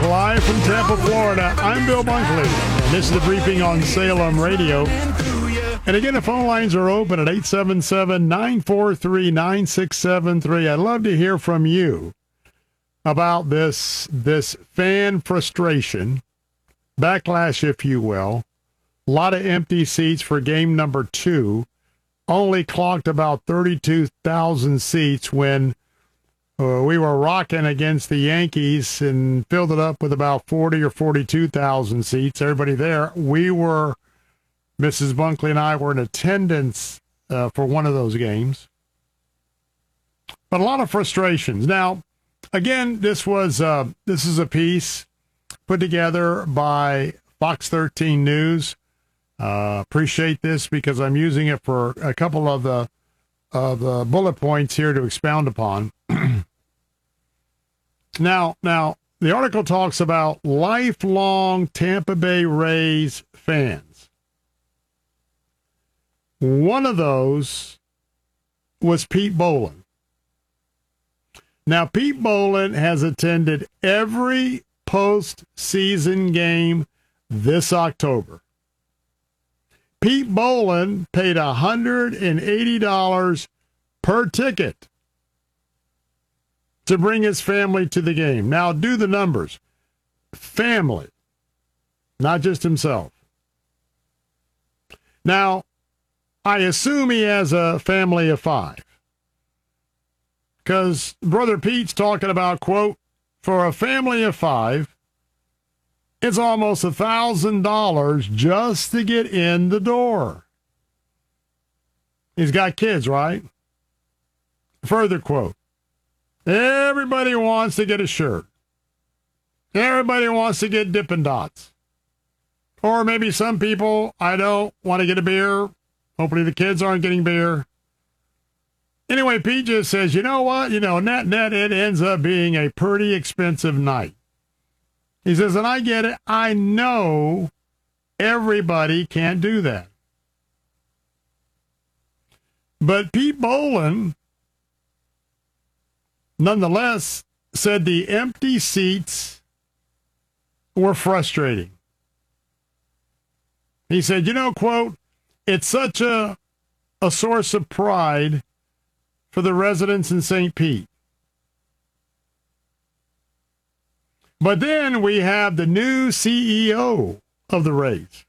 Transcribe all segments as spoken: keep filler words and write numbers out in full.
live from Tampa, Florida. I'm Bill Bunkley, and this is the briefing on Salem Radio. And again, the phone lines are open at eight seven seven, nine four three, nine six seven three. I'd love to hear from you about this, this fan frustration, backlash, if you will. A lot of empty seats for game number two. Only clocked about thirty-two thousand seats when uh, we were rocking against the Yankees and filled it up with about forty or forty-two thousand seats. Everybody there. We were, Missus Bunkley and I were in attendance uh, for one of those games. But a lot of frustrations. Now, again, this was uh, this is a piece put together by Fox thirteen News. Uh, appreciate this because I'm using it for a couple of the of the bullet points here to expound upon. now, now the article talks about lifelong Tampa Bay Rays fans. One of those was Pete Bowlen. Now, Pete Bowlen has attended every postseason game this October. Pete Bowlen paid one hundred eighty dollars per ticket to bring his family to the game. Now, do the numbers. Family, not just himself. Now, I assume he has a family of five. Because Brother Pete's talking about, quote, for a family of five, it's almost one thousand dollars just to get in the door. He's got kids, right? Further quote, everybody wants to get a shirt. Everybody wants to get Dippin' Dots. Or maybe some people, I don't want to get a beer. Hopefully the kids aren't getting beer. Anyway, Pete just says, you know what? You know, net, net, it ends up being a pretty expensive night. He says, and I get it. I know everybody can't do that. But Pete Bowlen, nonetheless, said the empty seats were frustrating. He said, you know, quote, it's such a, a source of pride for the residents in Saint Pete. But then we have the new C E O of the Rays.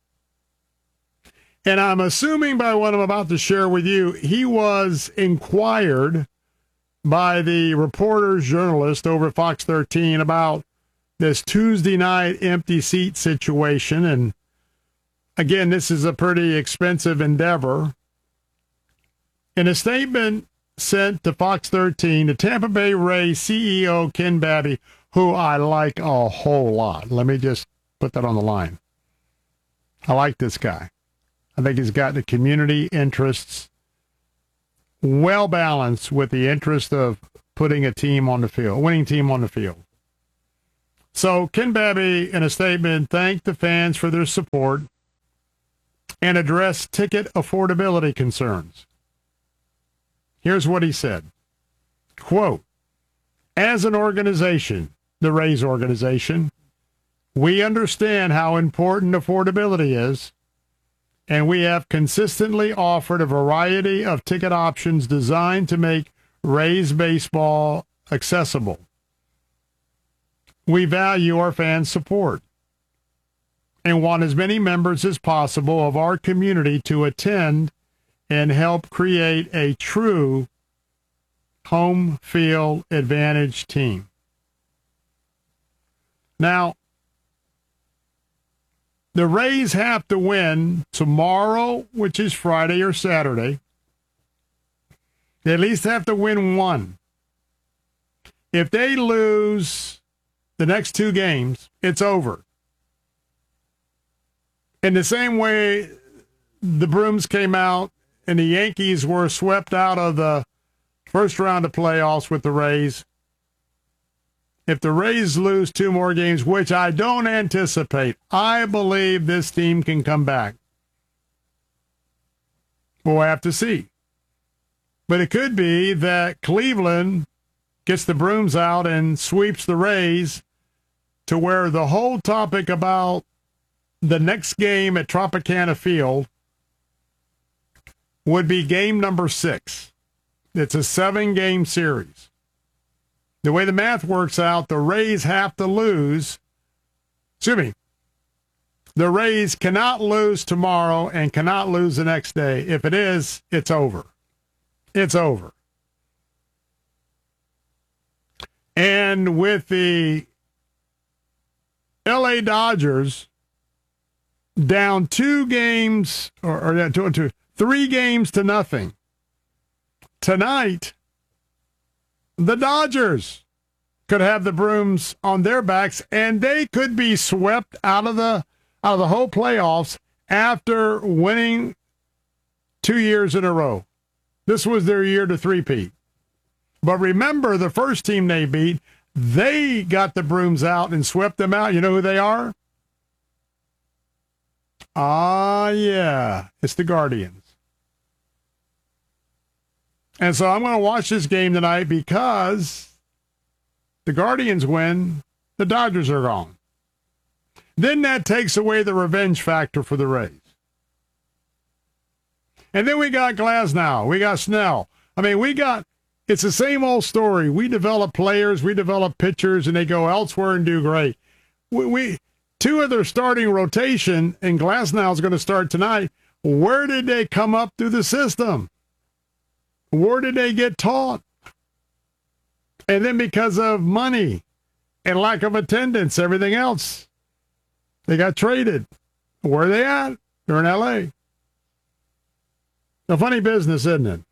And I'm assuming by what I'm about to share with you, he was inquired by the reporters, journalist over at Fox thirteen about this Tuesday night empty seat situation. And again, this is a pretty expensive endeavor. In a statement sent to Fox thirteen, the Tampa Bay Rays C E O, Ken Babby, who I like a whole lot. Let me just put that on the line. I like this guy. I think he's got the community interests well balanced with the interest of putting a team on the field, winning team on the field. So Ken Babby, in a statement, thanked the fans for their support and addressed ticket affordability concerns. Here's what he said. Quote, as an organization, the Rays organization, we understand how important affordability is, and we have consistently offered a variety of ticket options designed to make Rays baseball accessible. We value our fans' support and want as many members as possible of our community to attend and help create a true home field advantage team. Now, the Rays have to win tomorrow, which is Friday or Saturday. They at least have to win one. If they lose the next two games, it's over. In the same way the brooms came out and the Yankees were swept out of the first round of playoffs with the Rays, if the Rays lose two more games, which I don't anticipate, I believe this team can come back. We'll have to see. But it could be that Cleveland gets the brooms out and sweeps the Rays to where the whole topic about the next game at Tropicana Field would be game number six. It's a seven-game series. The way the math works out, the Rays have to lose. Excuse me. The Rays cannot lose tomorrow and cannot lose the next day. If it is, it's over. It's over. And with the L A Dodgers down two games, or, or two, two, three games to nothing, tonight, the Dodgers could have the brooms on their backs, and they could be swept out of the out of the whole playoffs after winning two years in a row. This was their year to three-peat. But remember, the first team they beat, they got the brooms out and swept them out. You know who they are? Ah, yeah. It's the Guardians. And so I'm going to watch this game tonight because the Guardians win, the Dodgers are gone. Then that takes away the revenge factor for the Rays. And then we got Glasnow. We got Snell. I mean, we got, it's the same old story. We develop players, we develop pitchers, and they go elsewhere and do great. We, we two of their starting rotation, and Glasnow is going to start tonight. Where did they come up through the system? Where did they get taught? And then because of money and lack of attendance, everything else, they got traded. Where are they at? They're in L A. A funny business, isn't it?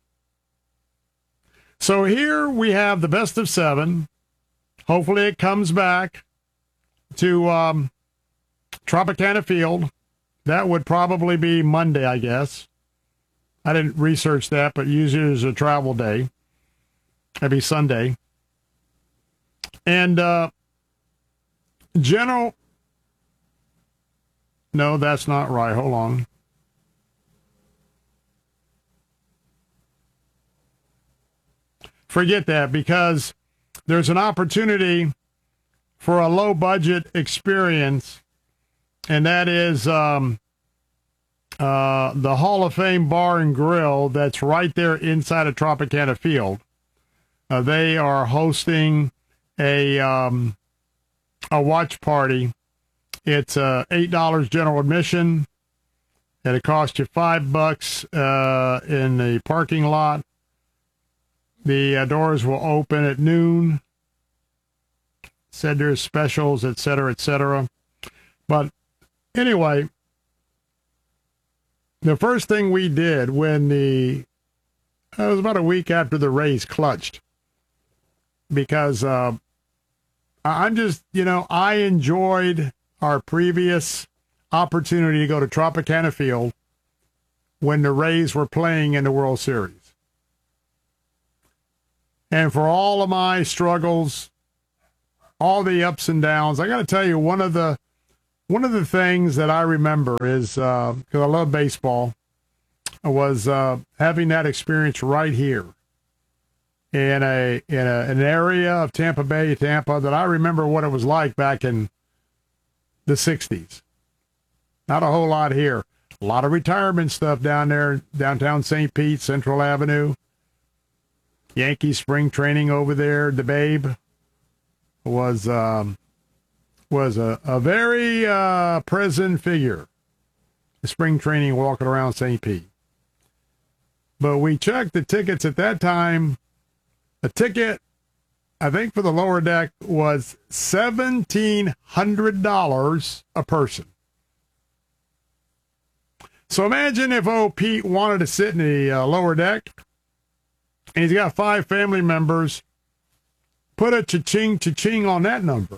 So here we have the best of seven. Hopefully it comes back to um, Tropicana Field. That would probably be Monday, I guess. I didn't research that, but usually it's a travel day. That'd be Sunday. And uh, General... No, that's not right. Hold on. Forget that, because there's an opportunity for a low-budget experience, and that is um, uh, the Hall of Fame Bar and Grill that's right there inside of Tropicana Field. Uh, they are hosting a um, a watch party. It's uh, eight dollars general admission, and it costs you five bucks uh, in the parking lot. The uh, doors will open at noon. Said there's specials, et cetera, et cetera. But anyway, the first thing we did when the, it was about a week after the Rays clutched, because uh, I'm just, you know, I enjoyed our previous opportunity to go to Tropicana Field when the Rays were playing in the World Series. And for all of my struggles, all the ups and downs, I got to tell you, one of the one of the things that I remember is, because uh, I love baseball, was uh, having that experience right here in a in a, an area of Tampa Bay, Tampa, that I remember what it was like back in the sixties. Not a whole lot here. A lot of retirement stuff down there, downtown Saint Pete, Central Avenue. Yankee spring training over there. The Babe was um, was a, a very uh, present figure. The spring training walking around Saint Pete. But we checked the tickets at that time. A ticket, I think, for the lower deck was seventeen hundred dollars a person. So imagine if old Pete wanted to sit in the uh, lower deck, and he's got five family members. Put a cha-ching, cha-ching on that number.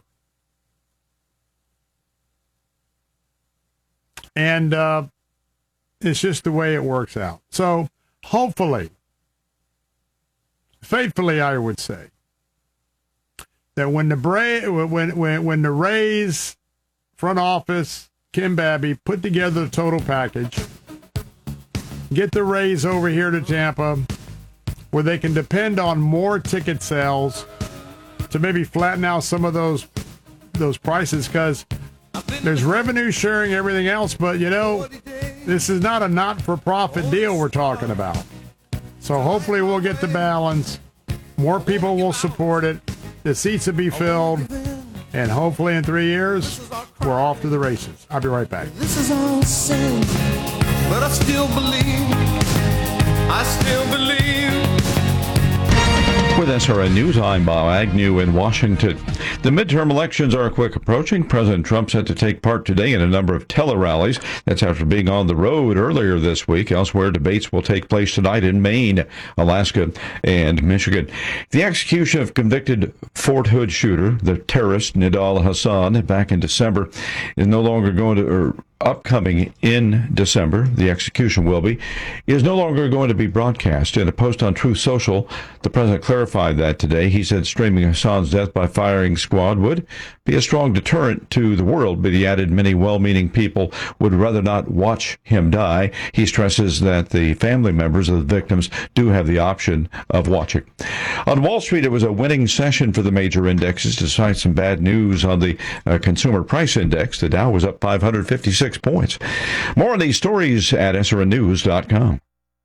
And uh, it's just the way it works out. So hopefully, faithfully, I would say, that when the Bra- when when when the Rays front office, Kim Babby, put together the total package, get the Rays over here to Tampa, where they can depend on more ticket sales to maybe flatten out some of those those prices because there's revenue sharing, everything else. But, you know, this is not a not-for-profit deal we're talking about. So hopefully we'll get the balance. More people will support it. The seats will be filled. And hopefully in three years, we're off to the races. I'll be right back. This is all sin, but I still believe. I still believe. With S R N News, I'm Bob Agnew in Washington. The midterm elections are quick approaching. President Trump set to take part today in a number of tele-rallies. That's after being on the road earlier this week. Elsewhere, debates will take place tonight in Maine, Alaska, and Michigan. The execution of convicted Fort Hood shooter, the terrorist Nidal Hassan, back in December, is no longer going to... Or, upcoming in December, the execution will be, is no longer going to be broadcast. In a post on Truth Social, the president clarified that today. He said streaming Hassan's death by firing squad would be a strong deterrent to the world, but he added many well-meaning people would rather not watch him die. He stresses that the family members of the victims do have the option of watching. On Wall Street, it was a winning session for the major indexes, despite some bad news on the uh, consumer price index. The Dow was up five hundred fifty-six points. More on these stories at S R N news dot com.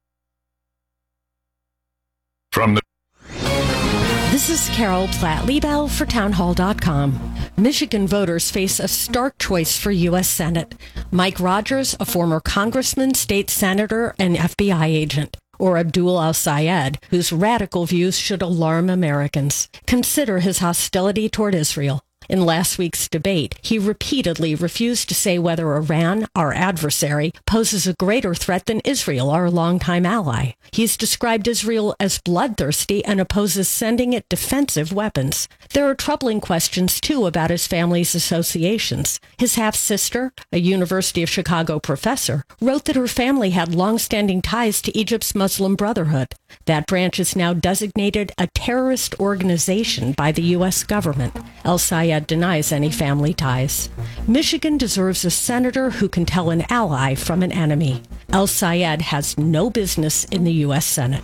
From the This is Carol Platt-Liebel for townhall dot com. Michigan voters face a stark choice for U S Senate. Mike Rogers, a former congressman, state senator, and F B I agent, or Abdul al-Sayed, whose radical views should alarm Americans. Consider his hostility toward Israel. In last week's debate, he repeatedly refused to say whether Iran, our adversary, poses a greater threat than Israel, our longtime ally. He's described Israel as bloodthirsty and opposes sending it defensive weapons. There are troubling questions, too, about his family's associations. His half-sister, a University of Chicago professor, wrote that her family had long-standing ties to Egypt's Muslim Brotherhood. That branch is now designated a terrorist organization by the U S government. El-Sayed denies any family ties. Michigan deserves a senator who can tell an ally from an enemy. El-Sayed has no business in the U S Senate.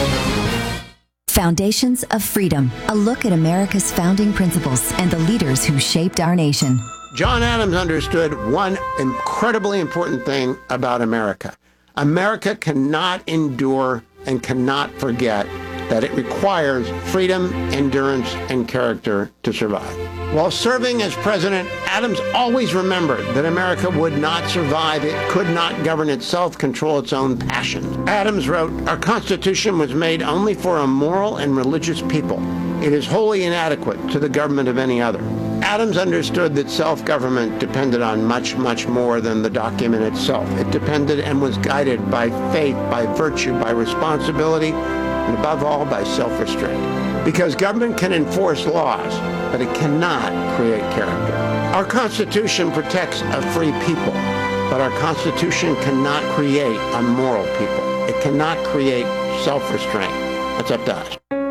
Foundations of Freedom, a look at America's founding principles and the leaders who shaped our nation. John Adams understood one incredibly important thing about America. America cannot endure and cannot forget that it requires freedom, endurance, and character to survive. While serving as president, Adams always remembered that America would not survive. It could not govern itself, control its own passions. Adams wrote, "Our Constitution was made only for a moral and religious people. It is wholly inadequate to the government of any other." Adams understood that self-government depended on much, much more than the document itself. It depended and was guided by faith, by virtue, by responsibility, and above all, by self-restraint. Because government can enforce laws, but it cannot create character. Our Constitution protects a free people, but our Constitution cannot create a moral people. It cannot create self-restraint. That's up to us.